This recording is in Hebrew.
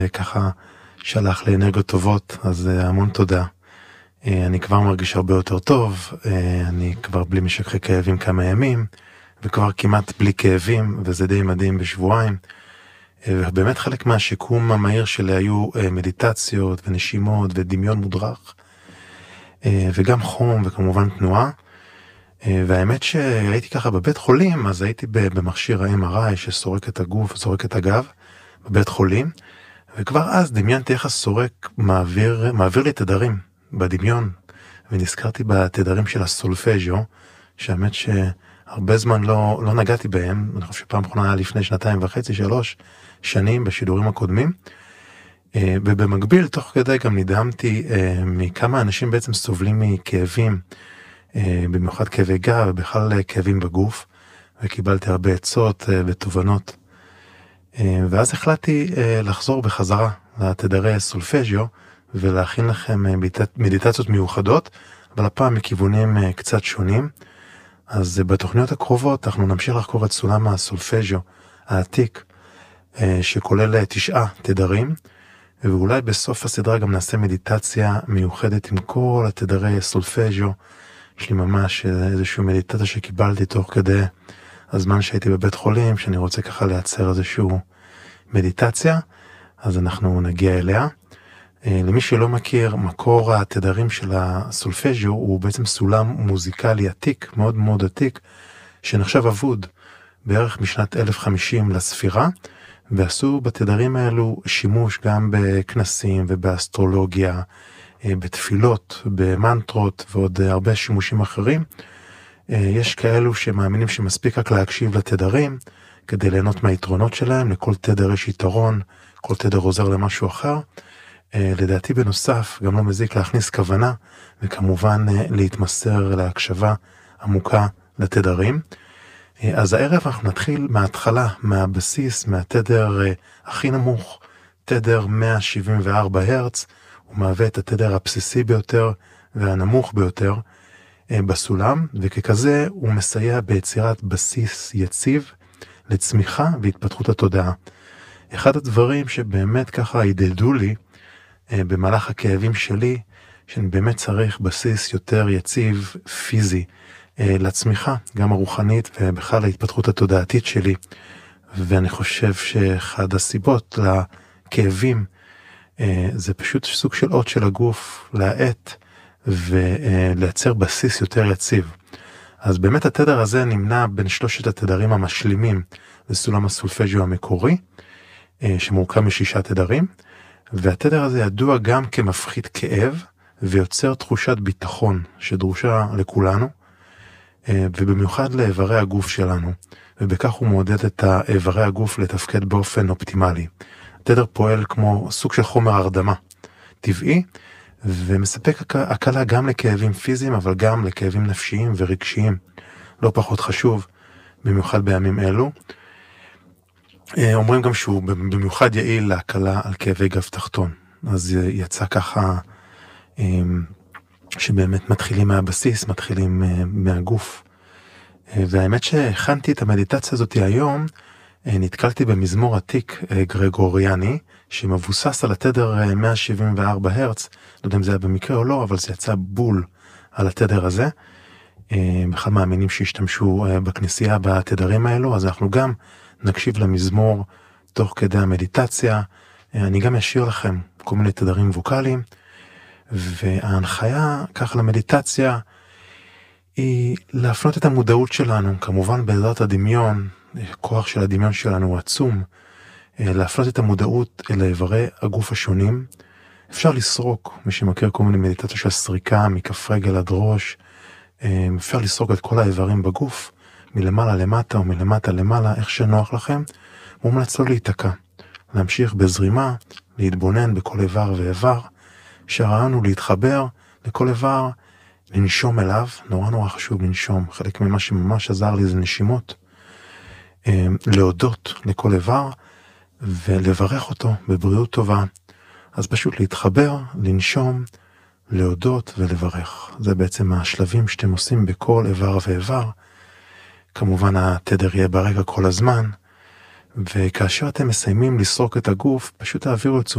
ככה שלח לי אנרגיות טובות, אז המון תודה. אני כבר מרגיש הרבה יותר טוב, אני כבר בלי משככי כאבים כמה ימים, וכבר כמעט בלי כאבים, וזה די מדהים בשבועיים. ובאמת חלק מהשיקום המהיר שלי היו מדיטציות ונשימות ודמיון מודרך, וגם חום וכמובן תנועה. והאמת שהייתי ככה בבית חולים, אז הייתי במכשיר ה-MRI שסורק את הגוף, סורק את הגב, בבית חולים, וכבר אז דמיינתי איך הסורק מעביר לי תדרים בדמיון, ונזכרתי בתדרים של הסולפג'ו, שהאמת שהרבה זמן לא נגעתי בהם, אני חושב שפעם אחרונה היה לפני 2.5-3 שנים בשידורים הקודמים, ובמקביל תוך כדי גם נדהמתי מכמה אנשים בעצם סובלים מכאבים, במיוחד כאבי גב ובכלל כאבים בגוף, וקיבלתי הרבה עצות ותובנות. ואז החלטתי לחזור בחזרה לתדרי הסולפג'ו, ולהכין לכם מדיטציות מיוחדות, אבל הפעם מכיוונים קצת שונים. אז בתוכניות הקרובות אנחנו נמשיך לחקור את סולם הסולפג'ו העתיק, שכולל 9 תדרים, ואולי בסוף הסדרה גם נעשה מדיטציה מיוחדת עם כל התדרי הסולפג'ו. יש לי ממש איזושהי מדיטציה שקיבלתי תוך כדי הזמן שהייתי בבית חולים, שאני רוצה ככה לייצר איזושהי מדיטציה, אז אנחנו נגיע אליה. למי שלא מכיר, מקור התדרים של הסולפג'ו הוא בעצם סולם מוזיקלי עתיק, מאוד מאוד עתיק, שנחשב אבוד בערך משנת 1050 לספירה, ועשו בתדרים האלו שימוש גם בכנסים ובאסטרולוגיה, בתפילות, במנטרות ועוד הרבה שימושים אחרים. יש כאלו שמאמינים שמספיק רק להקשיב לתדרים כדי ליהנות מהיתרונות שלהם, לכל תדר יש יתרון, כל תדר עוזר למשהו אחר. לדעתי בנוסף גם לא מזיק להכניס כוונה, וכמובן להתמסר להקשבה עמוקה לתדרים. אז הערב אנחנו נתחיל מההתחלה, מהבסיס, מהתדר הכי נמוך, תדר 174 הרץ, הוא מהווה את התדר הבסיסי ביותר והנמוך ביותר בסולם, וככזה הוא מסייע ביצירת בסיס יציב לצמיחה והתפתחות התודעה. אחד הדברים שבאמת ככה הידדו לי במהלך הכאבים שלי, שאני באמת צריך בסיס יותר יציב פיזי לצמיחה, גם הרוחנית ובכלל להתפתחות התודעתית שלי. ואני חושב שאחד הסיבות לכאבים זה פשוט סוג של אות של הגוף להאט ולייצר בסיס יותר יציב. אז באמת התדר הזה נמנה בין 3 התדרים המשלימים לסולם הסולפג'ו המקורי, שמורכב מ6 תדרים, והתדר הזה ידוע גם כמפחית כאב ויוצר תחושת ביטחון שדרושה לכולנו, ובמיוחד לאיברי הגוף שלנו, ובכך הוא מעודד את איברי הגוף לתפקד באופן אופטימלי. התדר פועל כמו סוג של חומר הרדמה טבעי, ומספק הקלה גם לכאבים פיזיים, אבל גם לכאבים נפשיים ורגשיים, לא פחות חשוב, במיוחד בימים אלו. אומרים גם שהוא במיוחד יעיל להקלה על כאבי גב תחתון, אז יצא ככה שבאמת מתחילים מהבסיס, מתחילים מהגוף. והאמת שהכנתי את המדיטציה הזאת היום, נתקלתי במזמור עתיק גרגוריאני, שמבוסס על התדר 174 הרץ, לא יודע אם זה היה במקרה או לא, אבל זה יצא בול על התדר הזה. בכלל מאמינים שהשתמשו בכנסייה בתדרים האלו, אז אנחנו גם נקשיב למזמור תוך כדי המדיטציה. אני גם אשאיר לכם כל מיני תדרים ווקליים, וההנחיה כך למדיטציה היא להפנות את המודעות שלנו, כמובן בעזרת הדמיון, הכוח של הדמיון שלנו הוא עצום, להפנות את המודעות אל איברי הגוף השונים. אפשר לסרוק, מי שמכיר כל מיני מדיטציה של סריקה, מכף רגל עד ראש, אפשר לסרוק את כל האיברים בגוף, מלמעלה למטה או מלמטה למעלה, איך שנוח לכם. מומלץ לא להיתקע, להמשיך בזרימה, להתבונן בכל איבר ואיבר, שהרעיון הוא להתחבר לכל איבר, לנשום אליו, נורא חשוב לנשום, חלק ממה שממש עזר לי זה נשימות, להודות לכל איבר, ולברך אותו בבריאות טובה. אז פשוט להתחבר, לנשום, להודות ולברך. זה בעצם השלבים שאתם עושים בכל איבר ואיבר. כמובן התדר יהיה ברקע כל הזמן, וכאשר אתם מסיימים לסרוק את הגוף, פשוט תעבירו את